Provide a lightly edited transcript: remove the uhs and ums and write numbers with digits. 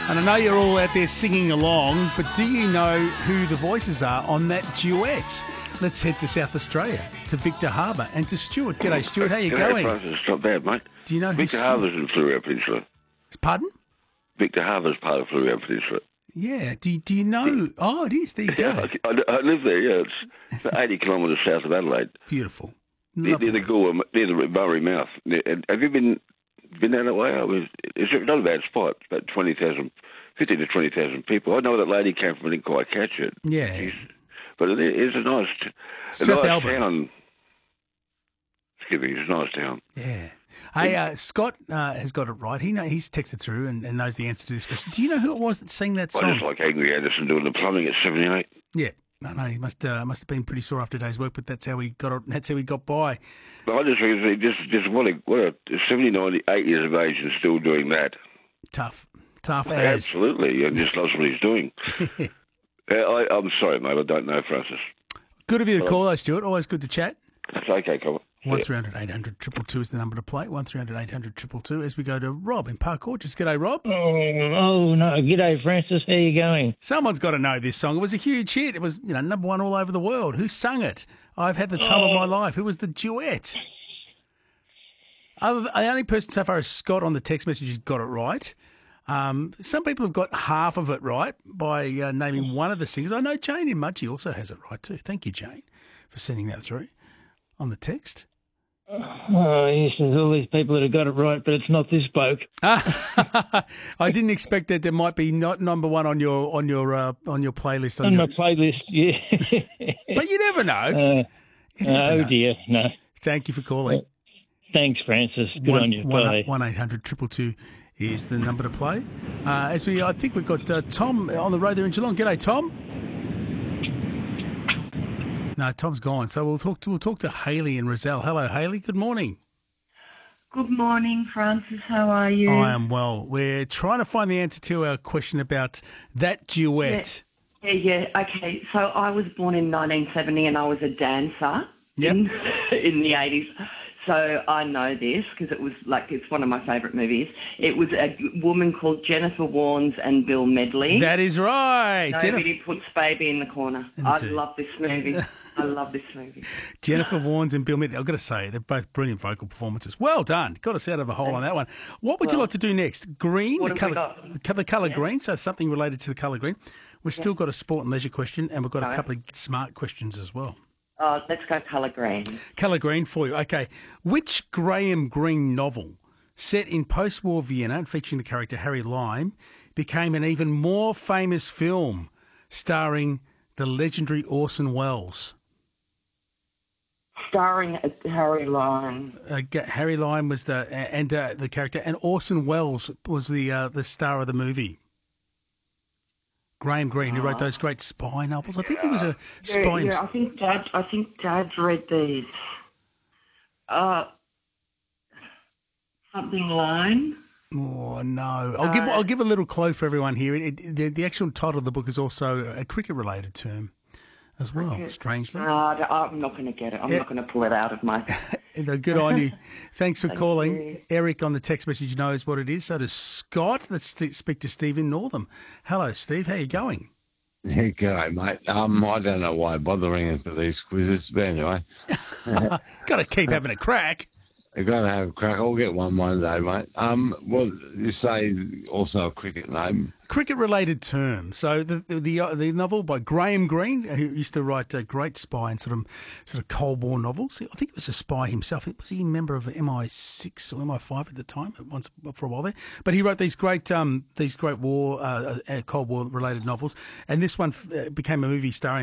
And I know you're all out there singing along, but do you know who the voices are on that duet? Let's head to South Australia, to Victor Harbour and to Stuart. G'day, Stuart. How you going? Francis, not bad, mate. Do you know who Victor Harbour's in Fleurieu Peninsula. Pardon? Victor Harbour's part of Fleurieu Peninsula. Yeah. Do you know? Oh, it is. There you go. Yeah, I live there, yeah. It's 80 kilometres south of Adelaide. Beautiful. Near the Goolwa, near the Murray Mouth. Have you been down that way? It's not a bad spot. It's about 20,000, 15 to 20,000 people. I know that lady came from, I didn't quite catch it. Yeah. But it's a nice town. Excuse me, it's a nice town. Yeah. Hey, Scott has got it right. He's texted through and knows the answer to this question. Do you know who it was that sang that song? I just like Angry Anderson doing the plumbing at 78. Yeah. I know he must have been pretty sore after a day's work, but that's how he got it. That's how he got by. But I just think just what a 79, 8 years of age and still doing that. Tough as. Absolutely, and just loves what he's doing. I'm sorry, mate. I don't know, Francis. Good of you to call, though, Stuart. Always good to chat. It's okay, Colin. 1300 800 222 is the number to play. 1300 800 222 as we go to Rob in Park Orchards. G'day, Rob. Oh, no. G'day, Francis. How you going? Someone's got to know this song. It was a huge hit. It was, number one all over the world. Who sung it? I've had the time of my life. Who was the duet? The only person so far as Scott on the text message has got it right. Some people have got half of it right by naming one of the singers. I know Jane in Mudgee also has it right too. Thank you, Jane, for sending that through on the text. Oh, yes, there's all these people that have got it right, but it's not this bloke. I didn't expect that there might be not number one on your playlist. On my playlist, yeah. But you never know. Dear, no. Thank you for calling. Thanks, Francis. Good on you. 1-800-222 is the number to play. I think we've got Tom on the road there in Geelong. G'day, Tom. No, Tom's gone. So we'll talk to Hayley in Rozelle. Hello, Hayley. Good morning. Good morning, Francis. How are you? I am well. We're trying to find the answer to our question about that duet. Yeah. Okay. So I was born in 1970 and I was a dancer in the 80s. So I know this because it's one of my favourite movies. It was a woman called Jennifer Warnes and Bill Medley. That is right. Nobody puts baby in the corner. I love this movie. Jennifer Warnes and Bill Medley. I've got to say, they're both brilliant vocal performances. Well done. Got us out of a hole on that one. What would you like to do next? Green? The colour green, so something related to the colour green. We've still got a sport and leisure question, and we've got a couple of smart questions as well. Let's go colour green. Colour green for you. Okay. Which Graham Greene novel, set in post-war Vienna and featuring the character Harry Lime, became an even more famous film starring the legendary Orson Welles? Starring Harry Lime. Harry Lime was the character, and Orson Welles was the star of the movie. Graham Greene, who wrote those great spy novels. I think he was a spy. Yeah, I think Dad's read these. Something Lime. Oh no! I'll give a little clue for everyone here. The actual title of the book is also a cricket-related term, as well. Cricket. Strangely, I'm not going to get it. I'm not going to pull it out of my. Good on you. Thanks for calling. You. Eric on the text message knows what it is. So does Scott. Let's speak to Steve in Northam. Hello, Steve. How you going? Yeah, g'day, mate. I don't know why bothering for these quizzes, but anyway. Got to keep having a crack. I've got to have a crack. I'll get one day, mate. Well, you say also a cricket name. Cricket-related term. So the novel by Graham Greene, who used to write great spy and sort of Cold War novels. I think it was a spy himself. Was he a member of MI6 or MI5 at the time? Once for a while there, but he wrote these great war Cold War related novels, and this one became a movie starring